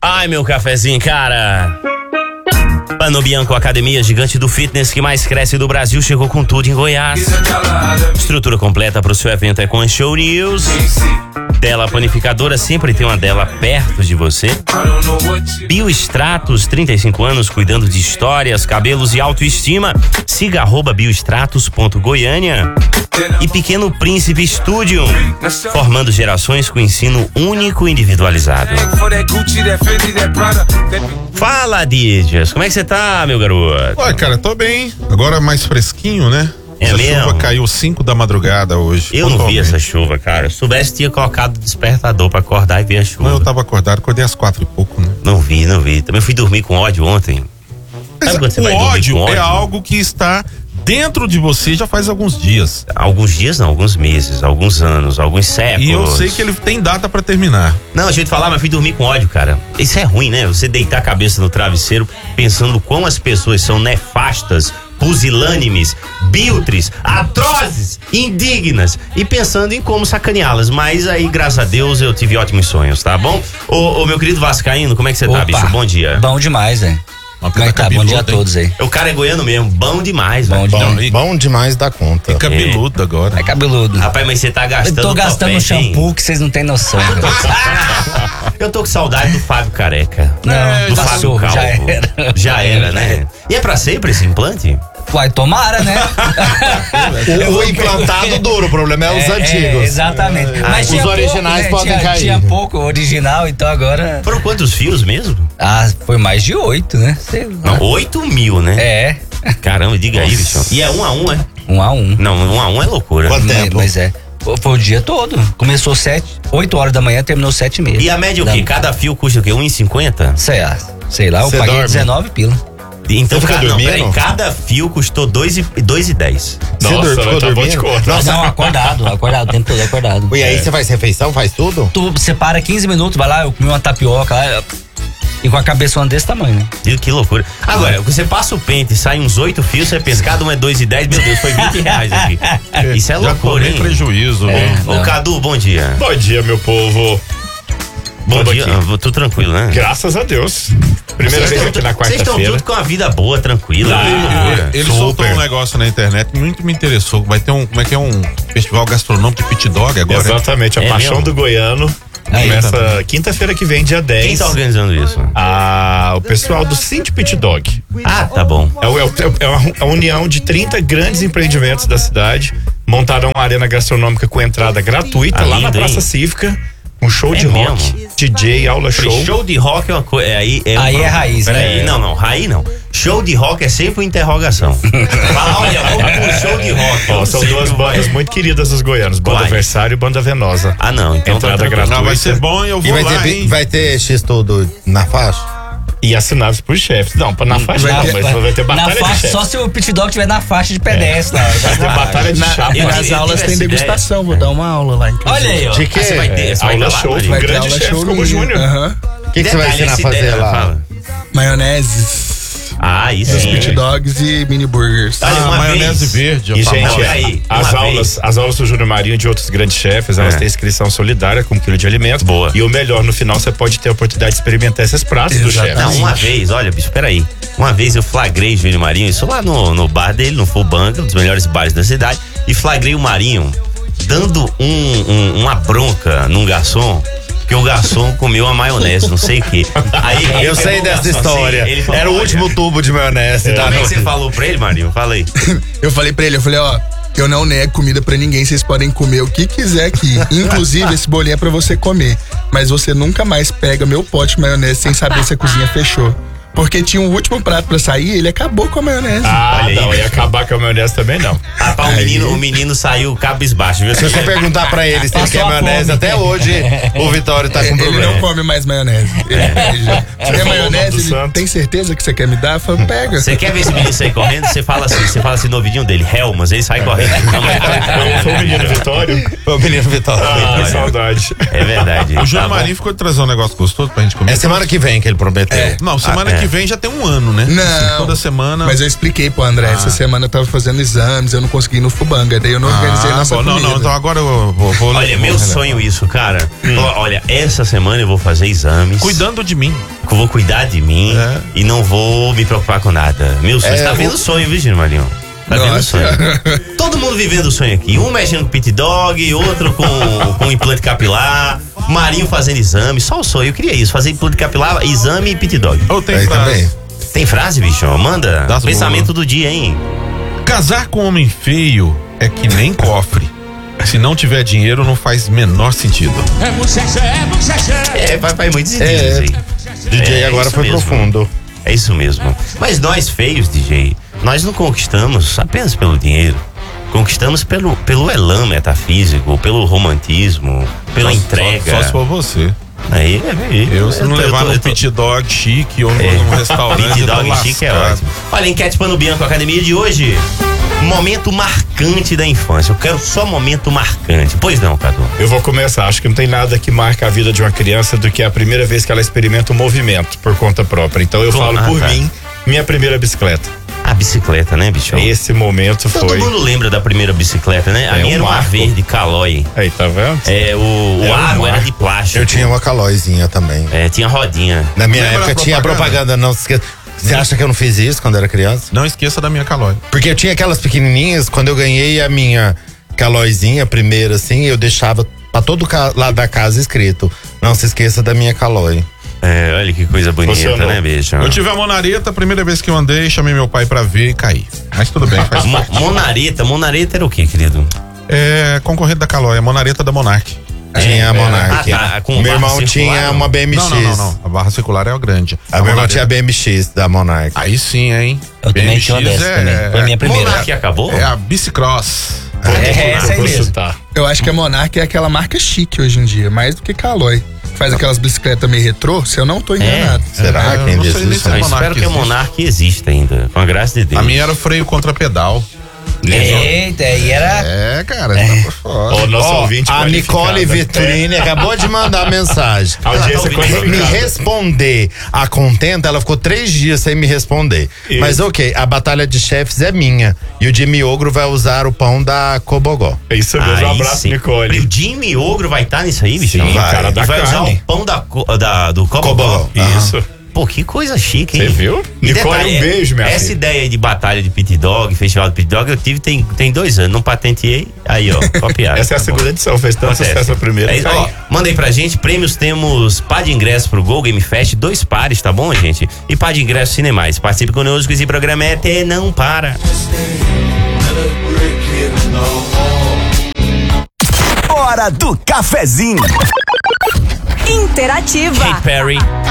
Ai, meu cafezinho, cara. Pano Bianco, academia gigante do fitness que mais cresce do Brasil, chegou com tudo em Goiás. Estrutura completa para o seu evento é com a Show News. Dela Panificadora, sempre tem uma dela perto de você. Biostratos, 35 anos, cuidando de histórias, cabelos e autoestima. Siga @biostratos.goiânia. E Pequeno Príncipe Studio, formando gerações com ensino único e individualizado. Fala, Didias, como é que você tá, meu garoto? Olha, cara, tô bem. Agora mais fresquinho, né? É mesmo? A chuva caiu 5 da madrugada hoje. Eu não vi essa chuva, cara. Se soubesse, tinha colocado despertador pra acordar e ver a chuva. Não, eu tava acordado, acordei às 4 e pouco, né? Não vi. Também fui dormir com ódio ontem. Mas Sabe quando você vai o dormir ódio com ódio? é algo que está dentro de você já faz alguns dias. Alguns dias não, alguns meses, alguns anos, alguns séculos. E eu sei que ele tem data pra terminar. Não, deixa eu te falar, mas fui dormir com ódio, cara. Isso é ruim, né? Você deitar a cabeça no travesseiro pensando quão as pessoas são nefastas, pusilânimes, biltres, atrozes, indignas e pensando em como sacaneá-las. Mas aí, graças a Deus, eu tive ótimos sonhos, tá bom? Ô meu querido vascaíno, como é que você tá, bicho? Bom dia. Bom demais, velho. Como é que tá? Bom dia a todos aí. O cara é goiano mesmo, bom demais, velho. Bom demais da conta. E cabeludo agora. É cabeludo. Rapaz, mas você tá gastando. Eu tô gastando um shampoo hein? que vocês não têm noção. Eu tô com saudade do Fábio Careca. Não, do passou, Fábio Calvo. Já era, né? E é pra sempre esse implante? Uai, tomara, né? O implantado duro, o problema é os antigos. Exatamente. Mas os originais podem cair. Tinha pouco original, então agora... Foram quantos fios mesmo? Ah, foi mais de 8, né? Sei lá. Não, 8.000, né? É. Caramba, diga aí, bicho. E é 1 a 1, é? 1 a 1. Não, 1 a 1 é loucura. Quanto tempo? Mas é. Foi o dia todo. Começou 8 horas da manhã, terminou 7h30. E a média o quê? Cada fio custa o quê? 1,50? Sei lá, eu Cê paguei dorme? 19 pila. Então, Você fica dormindo? peraí, cada fio custou 2,10. Nossa, tá bom de conta. Não, acordado o tempo todo acordado. E aí você faz refeição, faz tudo? Tu separa 15 minutos, vai lá, eu comi uma tapioca lá, e com a cabeçona desse tamanho, né? Que loucura. Agora, você passa o pente e sai uns 8 fios, você pensa, cada um é 2,10, meu Deus, foi R$20 aqui. Isso é loucura, hein? Prejuízo. Ô, Cadu, bom dia. Bom dia, meu povo. Bom dia, aqui. tô tranquilo, né? Graças a Deus. Primeira vez aqui na Vocês estão quarta-feira. tudo com a vida boa, tranquila. Ele soltou um negócio na internet, muito me interessou. Vai ter um festival gastronômico de pit dog agora. Exatamente, a É paixão mesmo? do goiano. Começa quinta-feira que vem, dia 10. Quem tá organizando isso? O pessoal do Cindy Pit Dog. Ah, tá bom. É uma união de 30 grandes empreendimentos da cidade. Montaram uma arena gastronômica com entrada gratuita lá lindo, na Praça hein? Cívica. Um show É de rock, mesmo? DJ, aula show. Show de rock é uma coisa. Aí é raiz, né? Peraí, não, raiz não. Show de rock é sempre uma interrogação. Fala, olha, vamos pra um show de rock. Ó, são duas bandas muito queridas dos goianos, Banda Quais? Versário e Banda Venosa. Ah, não, então Entrada tá tranquilo. gratuita. Não, vai ser bom e eu E vou lá, hein? vai ter X-Tudo na faixa? E assinados por chefes. Não, na faixa não, mas vai ter batalha na de faixa, chefes. só se o pit dog estiver na faixa de pedestre lá. Vai ter batalha de chapa. Eu Nas tive aulas essa tem ideia. degustação, vou dar uma aula lá, inclusive. Olha aí, ó. De quê? Você vai ter, você vai Aula dar lá, show Maria? com Vai ter grandes aula chefes show como o minha. Júnior. Aham. O que você vai Detalhe, ensinar a essa fazer ideia, lá? fala. Maioneses, Ah, isso pit sim. dogs e mini burgers. Olha, uma maionese vez- verde. E, a gente, famosa. peraí, as aulas do Júnior Marinho e de outros grandes chefes, elas têm inscrição solidária com 1 quilo de alimento. Boa. E o melhor, no final, você pode ter a oportunidade de experimentar esses pratos do chefe. Não, uma vez, olha, bicho, peraí. Uma vez eu flagrei Júnior Marinho, isso lá no bar dele, no Fubanca, um dos melhores bares da cidade, e flagrei o Marinho dando uma bronca num garçom, que o garçom comeu a maionese, não sei o quê. Aí, Eu sei dessa história. Ele falou, Era o olha, último tubo de maionese. Tá? Como é que você falou pra ele, Marinho? Fala aí. Eu falei pra ele, ó, eu não nego comida pra ninguém, vocês podem comer o que quiser aqui. Inclusive, esse bolinho é pra você comer. Mas você nunca mais pega meu pote de maionese sem saber se a cozinha fechou. Porque tinha um último prato pra sair, ele acabou com a maionese. Ah, Olha aí, não, bicho. ia acabar com a maionese também não. Rapaz, o menino saiu cabisbaixo, viu? Se você perguntar pra ele se ele Passou quer a maionese, fome. até hoje o Vitório tá com Ele problema. não come mais maionese. Ele já. Você quer falou o nome maionese? do Ele santo. tem certeza que você quer me dar? Eu falo, pega. Você quer ver esse menino sair correndo? Você fala assim no ouvidinho dele, Helmas, ele sai correndo. Não, mas- Foi o menino Vitório? Ô, menino Vitório. Ah, que saudade. É verdade. O Júnior Tá bom. Marinho ficou de trazer um negócio gostoso pra gente comer. É semana que vem que ele prometeu. Não, semana que vem já tem um ano, né? Não. Assim, toda semana. Mas eu expliquei pro André, essa semana eu tava fazendo exames, eu não consegui ir no Fubanga, daí eu não organizei nossa bom, comida. não, então agora eu vou Olha, meu sonho isso, cara. Olha, essa semana eu vou fazer exames. Cuidando de mim. Eu vou cuidar de mim e não vou me preocupar com nada. Meu sonho, você tá vendo o sonho, viu, Gino Marinho? Tá vendo o sonho? Todo mundo vivendo o sonho aqui. Um mexendo com pit dog, outro com implante capilar, Marinho fazendo exame. Só o sonho, eu queria isso, fazer implante capilar, exame e pit dog. Ou tem Aí frase. também. Tem frase, bicho? Manda. Das Pensamento boas. do dia, hein? Casar com um homem feio é que nem cofre. Se não tiver dinheiro, não faz menor sentido. Faz muito sentido isso aí. DJ agora isso foi mesmo. profundo. É isso mesmo. Mas nós feios, DJ, nós não conquistamos apenas pelo dinheiro. Conquistamos pelo elan metafísico, pelo romantismo, pela entrega. Só se for você. Aí, Se não levar num pit dog chique ou num restaurante. Pit eu tô dog chique é lascado. ótimo. Olha, enquete Pano Bianco, academia de hoje. Momento marcante da infância. Eu quero só momento marcante. Pois não, Cadu? Eu vou começar. Acho que não tem nada que marca a vida de uma criança do que a primeira vez que ela experimenta um movimento por conta própria. Então eu falo por mim, minha primeira bicicleta. A bicicleta, né, bichão? Esse momento Todo foi. mundo lembra da primeira bicicleta, né? A minha era uma marco. verde Caloi. Aí, tá vendo? O aro era de plástico. Eu tinha uma calóizinha também. Tinha rodinha. Na minha Lembra época a tinha propaganda, não se esqueça. Você acha que eu não fiz isso quando era criança? Não esqueça da minha calói. Porque eu tinha aquelas pequenininhas, quando eu ganhei a minha calóizinha primeira, assim, eu deixava pra todo lado da casa escrito: não se esqueça da minha calói. Olha que coisa bonita, Funcionou. né, bicho? Eu tive a monareta, a primeira vez que eu andei, chamei meu pai pra ver e caí. Mas tudo bem, faz parte. Monareta era o quê, querido? É concorrente da calói, a monareta da Monark. Tinha a Monark. com Meu barra irmão circular, tinha não? uma BMX. Não. A barra circular é o grande. Meu irmão tinha a BMX da Monark. Aí sim, hein? Eu também tinha uma dessa também. Foi a minha primeira. Monark acabou? É a bicicross. Essa aí Vou mesmo. chutar. Eu acho que a Monark é aquela marca chique hoje em dia, mais do que Caloi. Faz aquelas bicicletas meio retrô, se eu não tô enganado. Será que eu ainda não sei nem existe? se é Eu Monark espero que a existe. Monark exista ainda, com a graça de Deus. A minha era o freio contra pedal. Eita, e era. É, cara, tá por fora. Ó, nosso Ó, ouvinte a qualificado. Nicole Vitrini acabou de mandar mensagem. Audiência Me qualificada. responder a contenta, ela ficou 3 dias sem me responder. Isso. Mas ok, a batalha de chefes é minha. E o Jimmy Ogro vai usar o pão da Cobogó. É isso mesmo. Um Aí abraço, sim. Nicole. E o Jimmy Ogro vai estar nisso aí, bicho? Sim, cara da E vai usar carne. o pão do Cobogó. Isso. Pô, que coisa chique, hein? Você viu? E Nicole, detalhe, um beijo, minha Essa filha. ideia aí de batalha de pit dog, festival de pit dog, eu tive tem 2 anos, não patenteei. Aí, ó, copiado. Essa é a Tá bom. segunda edição, fez tanto Acontece. sucesso a primeira. É isso, ó, manda aí pra gente, prêmios temos par de ingressos pro Go Game Fest, 2 pares, tá bom, gente? E par de ingressos Cinemais. Participe conosco, esse programa é Até Não Para. Hora do cafezinho. Interativa. Katy Perry,